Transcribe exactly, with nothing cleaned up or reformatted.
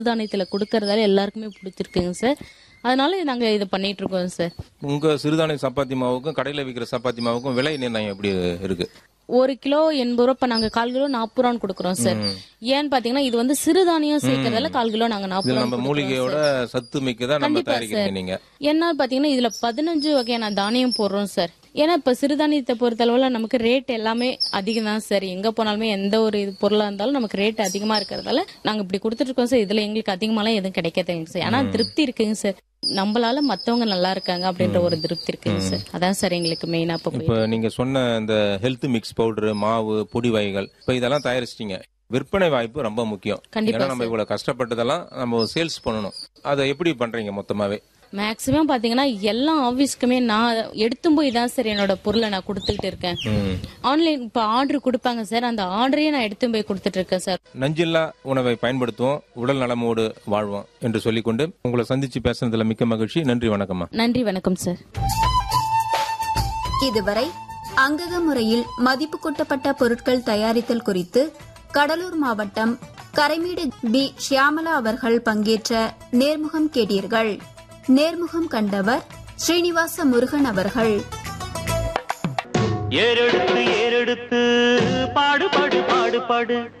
சிறுதானியத்துல கொடுக்கறதால எல்லாருக்குமே பிடிச்சிருக்குங்க சார். அதனால நாங்க இதை பண்ணிட்டு இருக்கோம் சார். உங்க சிறுதானிய சப்பாத்தி மாவுக்கும் கடையில விற்கிற சப்பாத்தி மாவுக்கும் விலை நிர்ணயம் எப்படி இருக்கு? ஒரு கிலோ எண்பது ரூபா, இப்ப நாங்க கால் கிலோ நாற்பது ரூபான்னு கொடுக்குறோம் சார். ஏன்னு பாத்தீங்கன்னா இது வந்து சிறுதானியம் சேர்க்கறதால கால் கிலோ நாங்க நாற்பது நம்ம ரூபா மூலிகையோட சத்து மிக்கதா நம்ம தயாரிக்கிறீங்க நீங்க. என்ன பாத்தீங்கன்னா இதுல பதினஞ்சு வகையான தானியம் போடுறோம் சார். ஏன்னா இப்ப சிறுதானியத்தை பொறுத்தளவுல நமக்கு ரேட் எல்லாமே அதிகம் தான் சார். எங்க போனாலுமே எந்த ஒரு இது பொருளா இருந்தாலும் நமக்கு ரேட் அதிகமா இருக்கிறதால நாங்க இப்படி கொடுத்துட்டு இருக்கோம் சார். இதுல எங்களுக்கு அதிகமாலாம் எதுவும் கிடைக்காதுங்க சார். ஆனா திருப்தி இருக்குங்க சார். நம்மளால மத்தவங்க நல்லா இருக்காங்க அப்படின்ற ஒரு திருப்தி இருக்குங்க சார். அதான் சார் எங்களுக்கு மெயினா. இப்ப நீங்க சொன்ன இந்த ஹெல்த் மிக்ஸ் பவுடர், மாவு, பொடி வகைகள் இப்ப இதெல்லாம் தயாரிச்சிட்டீங்க. விற்பனை வாய்ப்பு ரொம்ப முக்கியம். ஏன்னா நம்ம இவ்வளவு கஷ்டப்பட்டதெல்லாம் நம்ம சேல்ஸ் பண்ணணும். அதை எப்படி பண்றீங்க மொத்தமாவே? மேக்சிமம் பாத்தீங்கன்னா எல்லா ஆபீஸ்க்குமே நான் எடுத்தும் போய் தான் சார் என்னோட பொருளை நான் கொடுத்துட்டு இருக்கேன். ஆன்லைன் இப்ப ஆர்டர் கொடுப்பாங்க சார், அந்த ஆர்டரையே நான் எடுத்தும் போய் கொடுத்துட்டு இருக்கேன் சார். நஞ்சில்லா உணவை பயன்படுத்துவோம், உடல் நலமோடு வாழ்வோம் என்று சொல்லிக்கொண்டு உங்களை சந்திச்சு பேசுனதுல மிக்க மகிழ்ச்சி. நன்றி, வணக்கம்மா. நன்றி, வணக்கம் சார். இதுவரை அங்கக முறையில் மதிப்பு கூட்டப்பட்ட பொருட்கள் தயாரித்தல் குறித்து கடலூர் மாவட்டம் கரைமேடு பி ஷியாமலா அவர்கள் பங்கேற்ற நேர்முகம் கேட்டீர்கள். நேர்முகம் கண்டவர் ஸ்ரீனிவாச முருகன் அவர்கள். ஏறெடுத்து ஏறெடுத்து பாடு பாடு பாடு பாடு